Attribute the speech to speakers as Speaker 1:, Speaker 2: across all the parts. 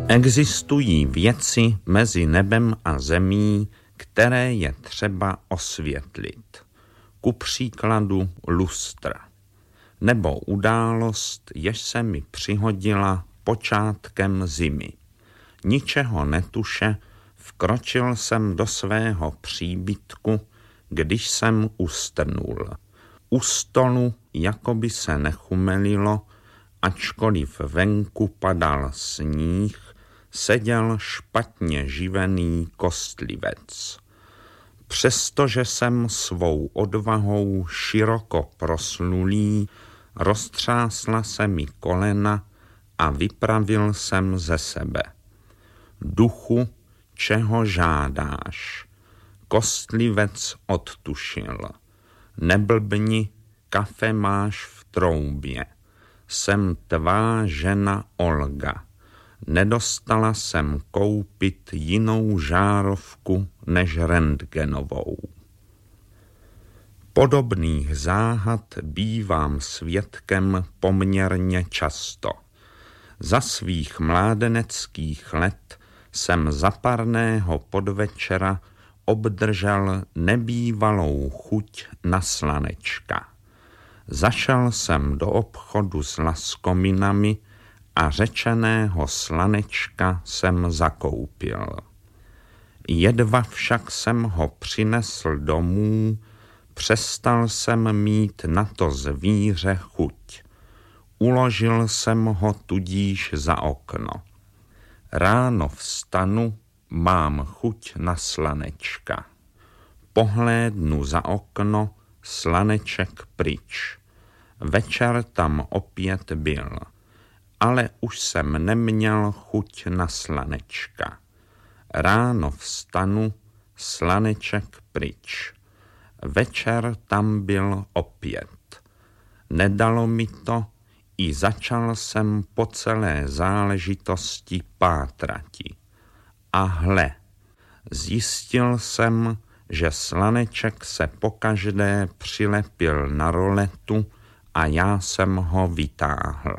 Speaker 1: Existují věci mezi nebem a zemí, které je třeba osvětlit. Ku příkladu lustra. Nebo událost, jež se mi přihodila počátkem zimy. Ničeho netuše, vkročil jsem do svého příbytku, když jsem ustrnul. U stolu jakoby se nechumelilo, ačkoliv venku padal sníh, seděl špatně živený kostlivec. Přestože jsem svou odvahou široko proslulý, roztřásla se mi kolena a vypravil jsem ze sebe. Duchu, čeho žádáš? Kostlivec odtušil. Neblbni, kafe máš v troubě. Jsem tvá žena Olga. Nedostala jsem koupit jinou žárovku než rentgenovou. Podobných záhad bývám svědkem poměrně často. Za svých mládeneckých let jsem za parného podvečera obdržel nebývalou chuť na slanečka. Zašel jsem do obchodu s laskominami a řečeného slanečka jsem zakoupil. Jedva však jsem ho přinesl domů, přestal jsem mít na to zvíře chuť. Uložil jsem ho tudíž za okno. Ráno vstanu, mám chuť na slanečka. Pohlédnu za okno, slaneček pryč. Večer tam opět byl, ale už jsem neměl chuť na slanečka. Ráno vstanu, slaneček pryč. Večer tam byl opět. Nedalo mi to, i začal jsem po celé záležitosti pátrati. A hle, zjistil jsem, že slaneček se pokaždé přilepil na roletu a já jsem ho vytáhl.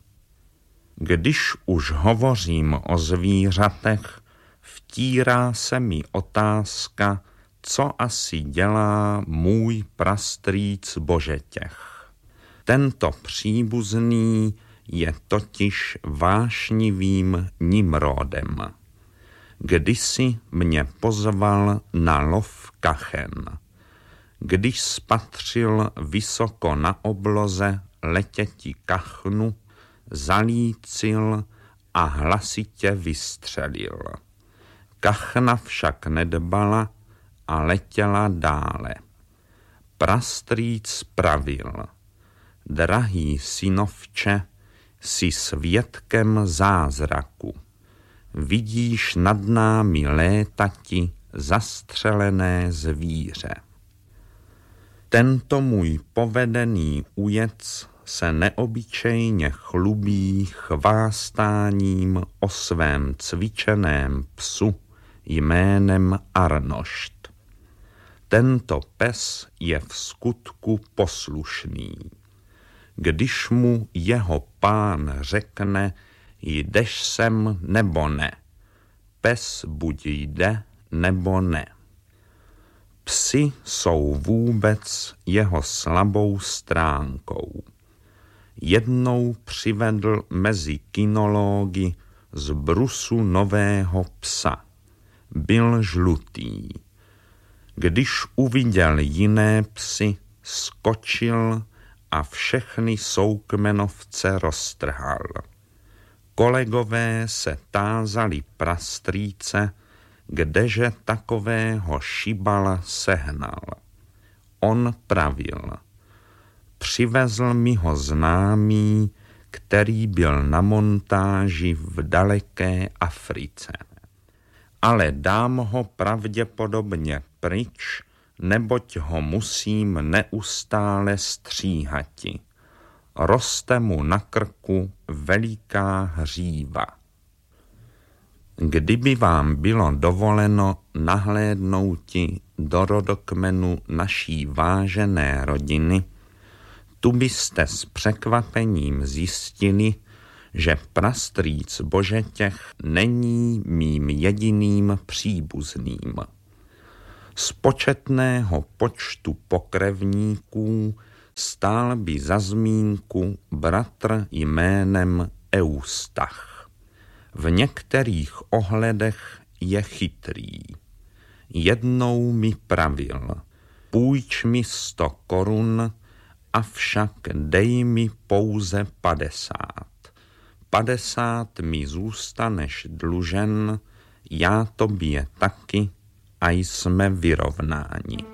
Speaker 1: Když už hovořím o zvířatech, vtírá se mi otázka, co asi dělá můj prastrýc Božetěch. Tento příbuzný je totiž vášnivým Nimrodem. Kdysi mě pozval na lov kachen. Když spatřil vysoko na obloze letěti kachnu, zalícil a hlasitě vystřelil. Kachna však nedbala a letěla dále. Prastrýc pravil: drahý synovče, jsi svědkem zázraku. Vidíš nad námi létati zastřelené zvíře. Tento můj povedený ujec se neobyčejně chlubí chvástáním o svém cvičeném psu jménem Arnošt. Tento pes je v skutku poslušný. Když mu jeho pán řekne, jdeš sem nebo ne, pes buď jde nebo ne. Psi jsou vůbec jeho slabou stránkou. Jednou přivedl mezi kynology z brusu nového psa. Byl žlutý. Když uviděl jiné psy, skočil a všechny soukmenovce roztrhal. Kolegové se tázali prastrýce, kdeže takového šibala sehnal. On pravil: přivezl mi ho známý, který byl na montáži v daleké Africe. Ale dám ho pravděpodobně pryč, neboť ho musím neustále stříhati. Roste mu na krku veliká hříva. Kdyby vám bylo dovoleno nahlédnouti do rodokmenu naší vážené rodiny, tu byste s překvapením zjistili, že prastrýc Božetěch není mým jediným příbuzným. Z početného počtu pokrevníků stál by za zmínku bratr jménem Eustach. V některých ohledech je chytrý. Jednou mi pravil, půjč mi 100 korun, avšak dej mi pouze 50. 50 mi zůstaneš dlužen, já tobě taky a jsme vyrovnáni.